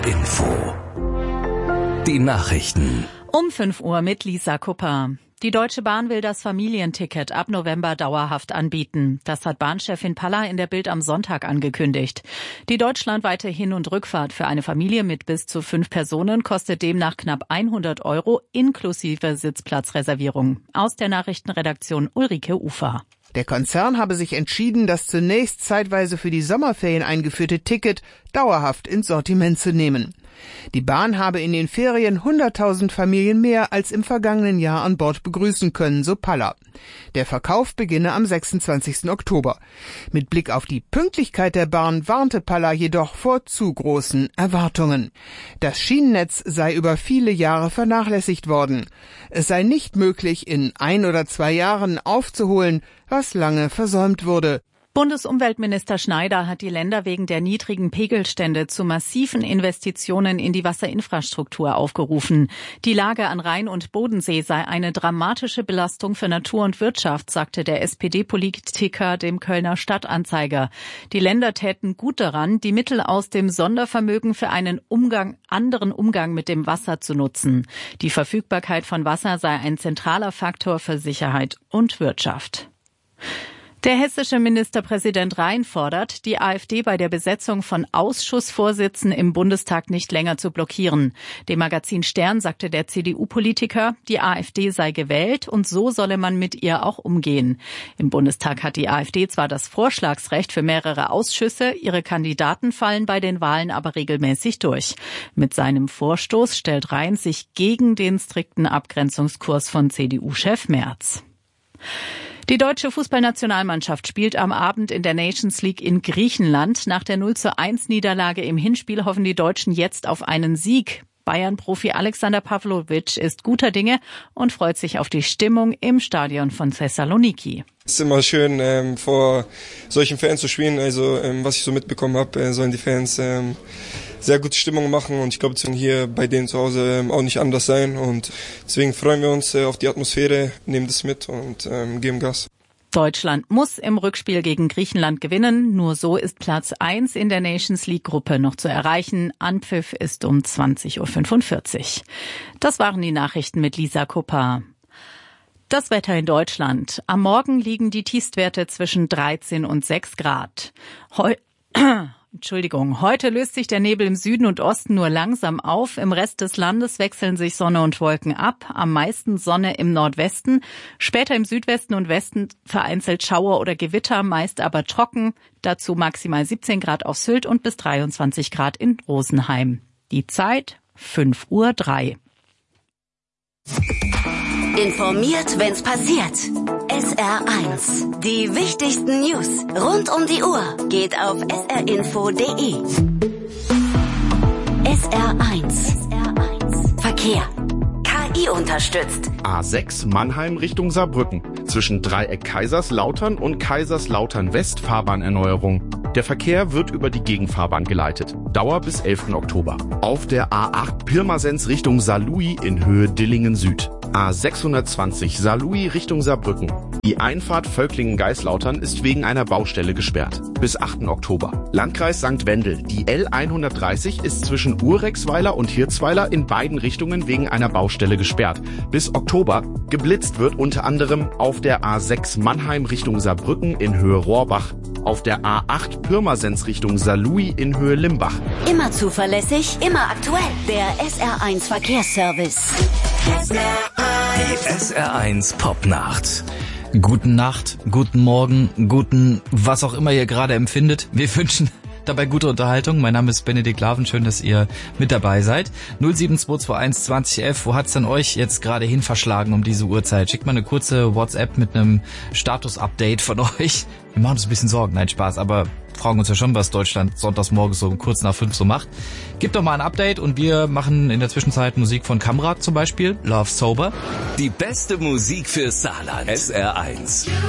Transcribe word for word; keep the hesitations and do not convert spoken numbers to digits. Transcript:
Info. Die Nachrichten. Um fünf Uhr mit Lisa Kupper. Die Deutsche Bahn will das Familienticket ab November dauerhaft anbieten. Das hat Bahnchefin Palla in der Bild am Sonntag angekündigt. Die deutschlandweite Hin- und Rückfahrt für eine Familie mit bis zu fünf Personen kostet demnach knapp hundert Euro inklusive Sitzplatzreservierung. Aus der Nachrichtenredaktion Ulrike Ufer. Der Konzern habe sich entschieden, das zunächst zeitweise für die Sommerferien eingeführte Ticket dauerhaft ins Sortiment zu nehmen. Die Bahn habe in den Ferien hunderttausend Familien mehr als im vergangenen Jahr an Bord begrüßen können, so Palla. Der Verkauf beginne am sechsundzwanzigsten Oktober. Mit Blick auf die Pünktlichkeit der Bahn warnte Palla jedoch vor zu großen Erwartungen. Das Schienennetz sei über viele Jahre vernachlässigt worden. Es sei nicht möglich, in ein oder zwei Jahren aufzuholen, was lange versäumt wurde. Bundesumweltminister Schneider hat die Länder wegen der niedrigen Pegelstände zu massiven Investitionen in die Wasserinfrastruktur aufgerufen. Die Lage an Rhein und Bodensee sei eine dramatische Belastung für Natur und Wirtschaft, sagte der S P D-Politiker dem Kölner Stadtanzeiger. Die Länder täten gut daran, die Mittel aus dem Sondervermögen für einen Umgang, anderen Umgang mit dem Wasser zu nutzen. Die Verfügbarkeit von Wasser sei ein zentraler Faktor für Sicherheit und Wirtschaft. Der hessische Ministerpräsident Rhein fordert, die AfD bei der Besetzung von Ausschussvorsitzen im Bundestag nicht länger zu blockieren. Dem Magazin Stern sagte der C D U-Politiker, die AfD sei gewählt und so solle man mit ihr auch umgehen. Im Bundestag hat die AfD zwar das Vorschlagsrecht für mehrere Ausschüsse, ihre Kandidaten fallen bei den Wahlen aber regelmäßig durch. Mit seinem Vorstoß stellt Rhein sich gegen den strikten Abgrenzungskurs von C D U-Chef Merz. Die deutsche Fußballnationalmannschaft spielt am Abend in der Nations League in Griechenland. Nach der null zu eins Niederlage im Hinspiel hoffen die Deutschen jetzt auf einen Sieg. Bayern-Profi Alexander Pavlovic ist guter Dinge und freut sich auf die Stimmung im Stadion von Thessaloniki. Es ist immer schön, ähm, vor solchen Fans zu spielen. Also ähm, was ich so mitbekommen habe, äh, sollen die Fans ähm, sehr gute Stimmung machen und ich glaube, es wird hier bei denen zu Hause ähm, auch nicht anders sein und deswegen freuen wir uns äh, auf die Atmosphäre, nehmen das mit und ähm, geben Gas. Deutschland muss im Rückspiel gegen Griechenland gewinnen. Nur so ist Platz eins in der Nations League Gruppe noch zu erreichen. Anpfiff ist um zwanzig Uhr fünfundvierzig. Das waren die Nachrichten mit Lisa Kupper. Das Wetter in Deutschland. Am Morgen liegen die Tiefstwerte zwischen dreizehn und sechs Grad. Heu Entschuldigung, heute löst sich der Nebel im Süden und Osten nur langsam auf. Im Rest des Landes wechseln sich Sonne und Wolken ab. Am meisten Sonne im Nordwesten. Später im Südwesten und Westen vereinzelt Schauer oder Gewitter, meist aber trocken. Dazu maximal siebzehn Grad auf Sylt und bis dreiundzwanzig Grad in Rosenheim. Die Zeit fünf Uhr drei. Informiert, wenn's passiert. S R eins. Die wichtigsten News rund um die Uhr geht auf s r info punkt d e. S R eins. Verkehr. K I unterstützt. A sechs Mannheim Richtung Saarbrücken. Zwischen Dreieck Kaiserslautern und Kaiserslautern West Fahrbahnerneuerung. Der Verkehr wird über die Gegenfahrbahn geleitet. Dauer bis elften Oktober. Auf der A acht Pirmasens Richtung Saarlouis in Höhe Dillingen Süd. A sechshundertzwanzig Saarlouis Richtung Saarbrücken. Die Einfahrt Völklingen-Geislautern ist wegen einer Baustelle gesperrt. Bis achten Oktober. Landkreis Sankt Wendel. Die L hundertdreißig ist zwischen Urexweiler und Hirzweiler in beiden Richtungen wegen einer Baustelle gesperrt. Bis Oktober. Geblitzt wird unter anderem auf der A sechs Mannheim Richtung Saarbrücken in Höhe Rohrbach. Auf der A acht Pirmasens Richtung Saarlouis in Höhe Limbach. Immer zuverlässig, immer aktuell. Der S R eins Verkehrsservice. Die S R eins Popnacht. Guten Nacht, guten Morgen, guten was auch immer ihr gerade empfindet. Wir wünschen dabei gute Unterhaltung. Mein Name ist Benedikt Laven, schön, dass ihr mit dabei seid. null sieben zwei zwei eins zwanzig elf, wo hat's denn euch jetzt gerade hin verschlagen um diese Uhrzeit? Schickt mal eine kurze WhatsApp mit einem Status-Update von euch. Wir machen uns ein bisschen Sorgen, nein, Spaß, aber fragen uns ja schon, was Deutschland sonntags morgens so kurz nach fünf so macht. Gebt doch mal ein Update und wir machen in der Zwischenzeit Musik von Kamrat zum Beispiel, Love Sober. Die beste Musik für Saarland. S R eins.